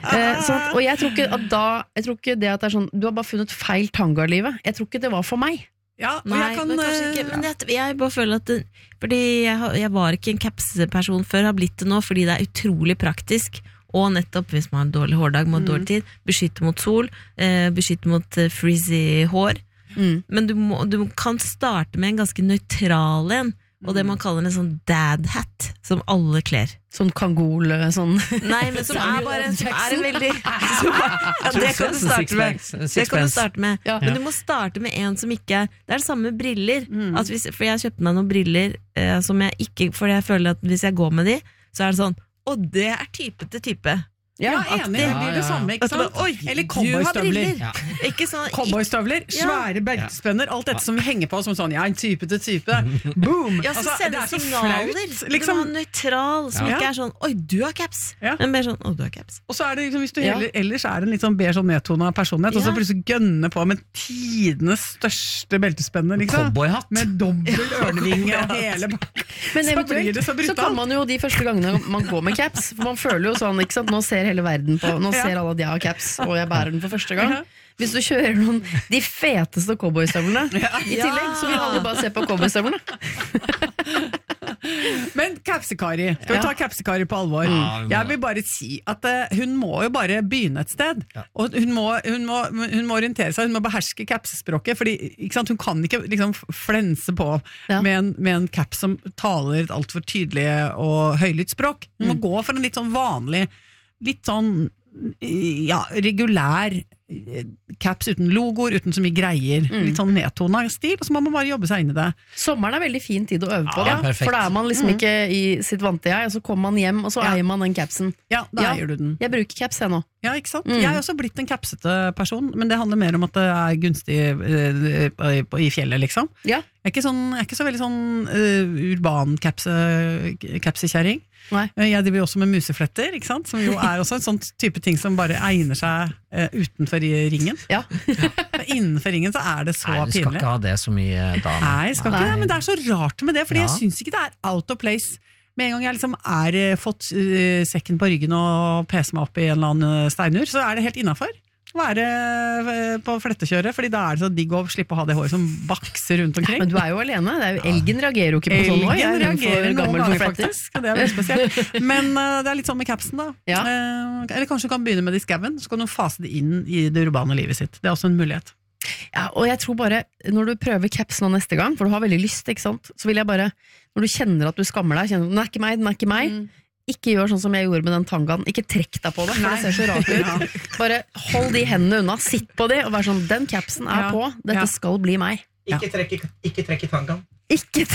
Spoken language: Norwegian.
Og jeg tror ikke det at det sånn, du har bare funnet feil tango i livet. Jeg tror ikke det var for meg. Ja, og Nei, jeg kan... men kanskje ikke, men jeg bare føler at fordi jeg var ikke en capsperson før, har blitt det nå, fordi det utrolig praktisk, og nettopp hvis man har en dårlig hårdag, man har dårlig tid, beskytte mot sol, beskytte mot frizzy hår, men du kan starte med en ganske nøytral en, og det man kaller en sånn dad hat, som alle kler. Sånn kangol, sånn. Nei, men som bare som en veldig det kan du starte med. Det kan du starte med. Ja. Men du må starte med en som ikke det det samme med briller. For jeg kjøpte meg noen briller som jeg ikke, for jeg føler at hvis jeg går med de, så det sånn, det type til type. Ja, enig, det blir det samme, ikke sant? Eller cowboystøvler. Ikke sånn, cowboystøvler, svære beltespenner, alt dette som vi henger på som sånn, en type til type. Boom! Ja, så sender signaler. Liksom. Du må ha nøytral, som ikke sånn, du har caps. Men mer sånn, du har caps. Og så det liksom, hvis du ellers en litt sånn beige og nedtona personlighet, og så plutselig gønne på med tidenes største beltespenner, liksom. Cowboyhatt. Med dobbel ørnevinge og hele bakken. Men eventuelt så kan man jo de første gangene man går med caps, for man føler jo sånn, ikke sant, nå ser hele verden på, nå ser alle at jeg har caps, og jeg bærer den for første gang. Hvis du kjører de feteste cowboystøvlene i tillegg, så vil alle bare se på cowboystøvlene. Men Capsikari, skal vi ta Capsikari på alvor? Jeg vil bare si at hun må jo bare begynne et sted, og hun må orientere seg, hun må beherske capsspråket, fordi ikke sant, hun kan ikke liksom flense på med en caps som taler et alt for tydelig og høylytt språk. Hun må gå for en litt sånn vanlig, litt sånn regulær caps uten logoer, uten så mye greier, litt sånn nedtona stil, og så må man bare jobbe seg inn i det. Sommeren veldig fin tid å øve på det, for da man liksom ikke i sitt vante jeg, og så kommer man hjem, og så eier man den capsen. Ja, da eier du den. Jeg bruker caps jeg nå. Ja, ikke sant? Jeg har også blitt en capsete person, men det handler mer om at det gunstig i fjellet, liksom. Ja. Jeg er ikke så veldig sånn urban capsekjæring. Jeg driver også med musefletter, ikke sant? Som jo også en sånn type ting som bare egner seg utenfor i ringen. Ja. Innenfor ringen så det så pinlig. Du skal ikke ha det så mye da. Nei, jeg skal ikke det, men det så rart med det, fordi jeg synes ikke det out of place. Med en gang jeg liksom fått sekken på ryggen og pese meg opp i en eller annen steinur, så det helt innenfor å være på flettekjøret, fordi da det så digg å slippe å ha det håret som bakser rundt omkring. Men du jo alene, elgen reagerer jo ikke på sånn nå. Elgen reagerer noen ganger faktisk, det veldig spesielt. Men det litt sånn med capsen da. Eller kanskje du kan begynne med det i skauen, så kan du fase det inn i det urbane livet sitt. Det også en mulighet. Ja, og jeg tror bare, når du prøver caps nå neste gang, for du har veldig lyst, ikke sant? Så vil jeg bare, når du kjenner at du skammer deg, kjenner, den ikke meg, ikke gjør sånn som jeg gjorde med den tangaen, ikke trekk deg på det, for det ser så rart ut. Bare hold de hendene unna, sitt på det, og vær sånn, den capsen på, dette skal bli meg. Ikke trekk i tangaen. Ikke